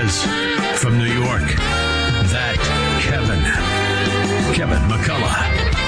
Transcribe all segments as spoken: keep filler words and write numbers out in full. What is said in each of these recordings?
is from New York, that Kevin, Kevin McCullough.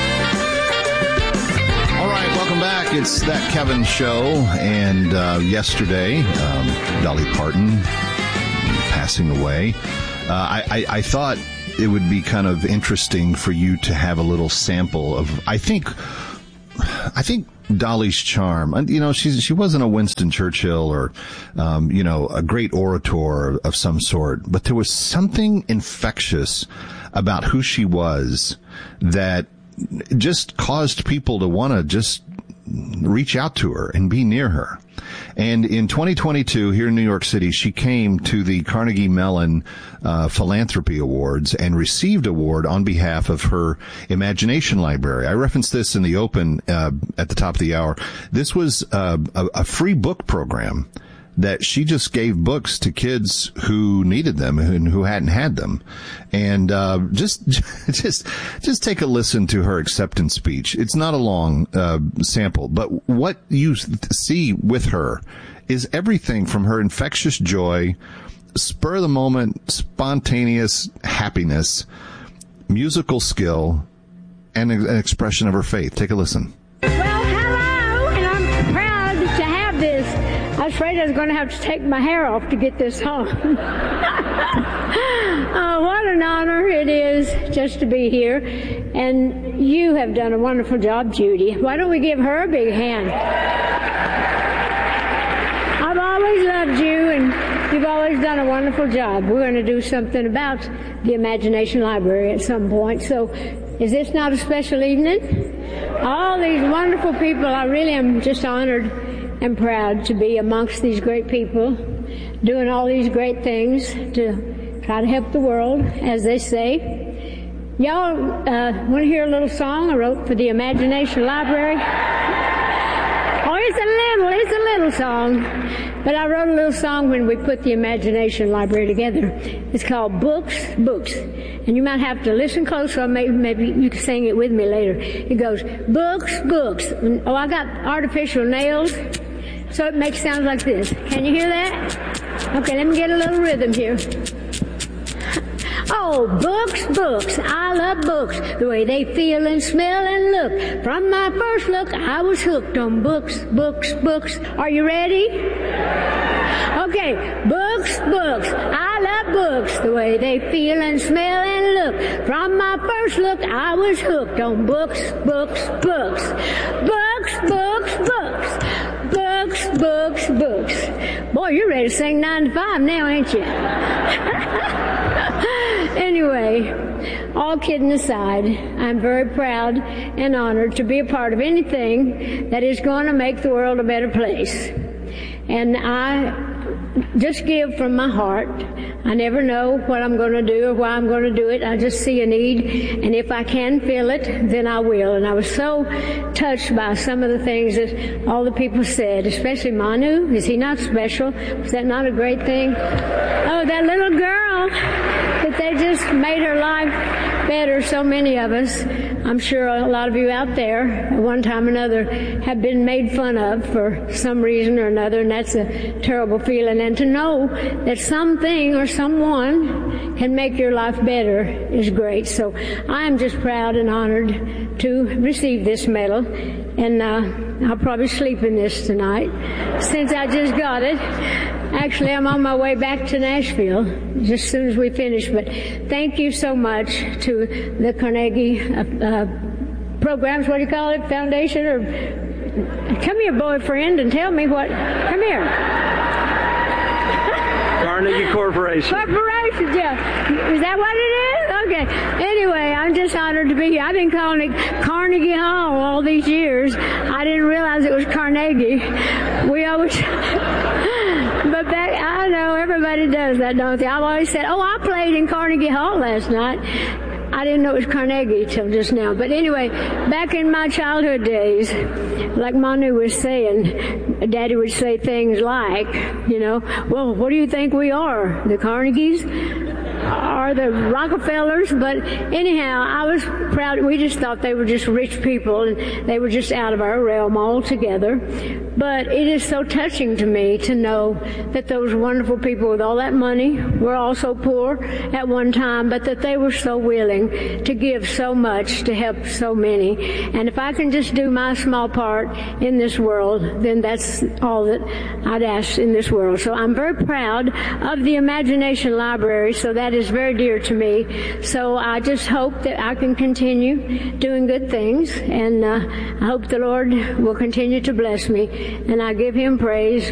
All right, welcome back. It's That Kevin Show. And uh, yesterday, um, Dolly Parton passing away. Uh, I, I, I thought it would be kind of interesting for you to have a little sample of, I think, I think Dolly's charm. You know, she's, she wasn't a Winston Churchill or, um, you know, a great orator of some sort, but there was something infectious about who she was that just caused people to want to just reach out to her and be near her. And in twenty twenty-two, here in New York City, she came to the Carnegie Mellon uh, Philanthropy Awards and received an award on behalf of her Imagination Library. I referenced this in the open uh, at the top of the hour. This was uh, a, a free book program that she just gave books to kids who needed them and who hadn't had them. And uh just just just take a listen to her acceptance speech. It's not a long uh sample, but what you see with her is everything from her infectious joy, spur of the moment, spontaneous happiness, musical skill, and an expression of her faith. Take a listen. Well, hello, and I'm proud to have this. I was afraid I was going to have to take my hair off to get this home. Oh, what an honor it is just to be here. And you have done a wonderful job, Judy. Why don't we give her a big hand? I've always loved you, and you've always done a wonderful job. We're going to do something about the Imagination Library at some point. So is this not a special evening? All these wonderful people, I really am just honored and proud to be amongst these great people, doing all these great things to try to help the world, as they say. Y'all uh, want to hear a little song I wrote for the Imagination Library? Oh, it's a little, it's a little song. But I wrote a little song when we put the Imagination Library together. It's called Books, Books. And you might have to listen close, or maybe, maybe you can sing it with me later. It goes, books, books. And, oh, I got artificial nails, so it makes sounds like this. Can you hear that? Okay, let me get a little rhythm here. Oh, books, books, I love books, the way they feel and smell and look. From my first look, I was hooked on books, books, books. Are you ready? Okay, books, books, I love books, the way they feel and smell and look. From my first look, I was hooked on books, books, books. Books, books, books. Books, books, books. Boy, you're ready to sing nine to five now, ain't you? Anyway, all kidding aside, I'm very proud and honored to be a part of anything that is going to make the world a better place. And I just give from my heart. I never know what I'm going to do or why I'm going to do it. I just see a need, and if I can fill it, then I will. And I was so touched by some of the things that all the people said, especially Manu. Is he not special? Was that not a great thing? Oh, that little girl, that they just made her life better. So many of us, I'm sure a lot of you out there, at one time or another, have been made fun of for some reason or another, and that's a terrible feeling. And to know that something or someone can make your life better is great. So I'm just proud and honored to receive this medal. And uh, I'll probably sleep in this tonight since I just got it. Actually, I'm on my way back to Nashville just as soon as we finish. But thank you so much to the Carnegie uh, uh, programs, what do you call it, foundation? Or come here, boyfriend, and tell me what. Come here. Carnegie Corporation. Corporation, yeah. Is that what it is? Okay. Anyway, I'm just honored to be here. I've been calling it Carnegie Hall all these years. I didn't realize it was Carnegie. We always... But back, I know everybody does that, don't they? I've always said, oh, I played in Carnegie Hall last night. I didn't know it was Carnegie till just now. But anyway, back in my childhood days, like Manu was saying, Daddy would say things like, you know, well, what do you think we are? The Carnegies? or the Rockefellers, but anyhow, I was proud. We just thought they were just rich people, and they were just out of our realm altogether. But it is so touching to me to know that those wonderful people with all that money were also poor at one time, but that they were so willing to give so much to help so many. And if I can just do my small part in this world, then that's all that I'd ask in this world. So I'm very proud of the Imagination Library, so that is very dear to me. So I just hope that I can continue doing good things, and uh, I hope the Lord will continue to bless me, and I give Him praise